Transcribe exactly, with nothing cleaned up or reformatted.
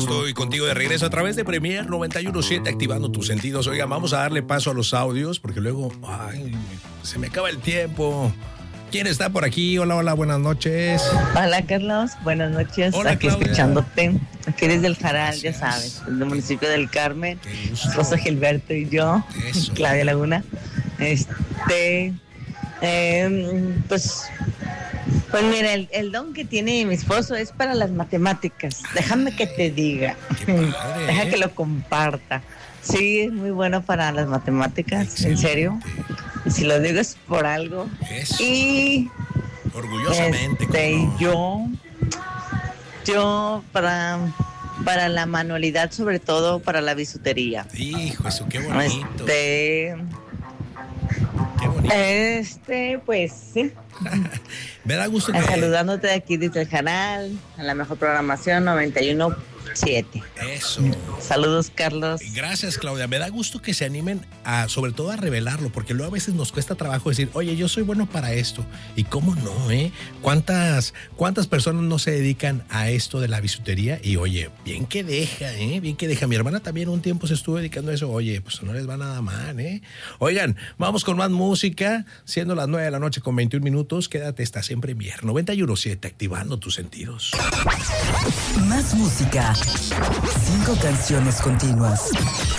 estoy contigo de regreso a través de Premier noventa y uno punto siete, activando tus sentidos. Oiga, vamos a darle paso a los audios porque luego ay, se me acaba el tiempo. ¿Quién está por aquí? Hola, hola, buenas noches. Hola, Carlos, buenas noches. Hola, aquí Claudia. Escuchándote. Aquí desde el Jaral, Gracias. ya sabes, del municipio del Carmen. Qué gusto. José Gilberto y yo, Eso. Claudia Laguna. Este, eh, pues, pues mira, el, el don que tiene mi esposo es para las matemáticas. Déjame que te diga. Qué padre, Deja ¿eh? que lo comparta. Sí, es muy bueno para las matemáticas, Excelente. en serio. Y si lo digo es por algo. Eso. Y Orgullosamente. este, ¿cómo no? yo, yo para, para la manualidad, sobre todo para la bisutería. Hijo, eso, qué bonito. Este, Qué bonito. este, pues sí. Me da gusto que... Saludándote de aquí desde el canal, a la mejor programación noventa y uno punto siete. Eso. Saludos, Carlos. Gracias, Claudia. Me da gusto que se animen a, sobre todo a revelarlo, porque luego a veces nos cuesta trabajo decir, oye, yo soy bueno para esto. Y cómo no, ¿eh? ¿Cuántas, cuántas personas no se dedican a esto de la bisutería? Y oye, bien que deja, ¿eh? Bien que deja. Mi hermana también un tiempo se estuvo dedicando a eso. Oye, pues no les va nada mal, ¿eh? Oigan, vamos con más música. Siendo las nueve de la noche con veintiún minutos, quédate, estás en Premier noventa y uno punto siete, activando tus sentidos. Más música. Cinco canciones continuas.